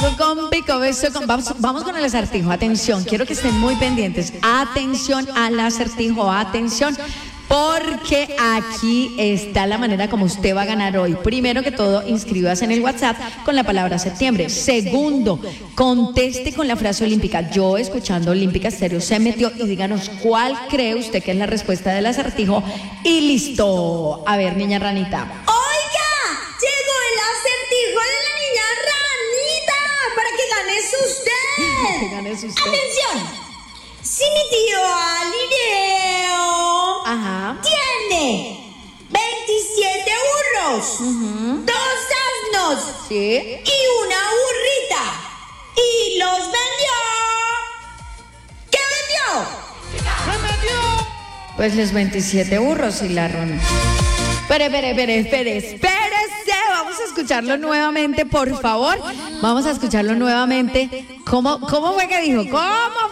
con pico, beso con... Vamos con el acertijo, atención, quiero que estén muy pendientes. Atención al acertijo, atención. Porque aquí está la manera como usted va a ganar hoy. Primero que todo, inscríbase en el WhatsApp con la palabra septiembre. Segundo, conteste con la frase olímpica. Yo, escuchando Olímpica Estéreo, se metió, y díganos cuál cree usted que es la respuesta del acertijo. Y listo. A ver, niña ranita. ¡Oiga! Llegó el acertijo de la niña ranita para que ganes usted. Que ganes usted. ¡Atención! Si mi tío Alineo tiene 27 burros, 2 asnos ¿Sí? y una burrita, y los vendió, ¿qué vendió? Pues los 27 burros y la rana. Espérese. Vamos a escucharlo nuevamente, por favor. Vamos a escucharlo nuevamente. ¿Cómo fue que dijo? ¿Cómo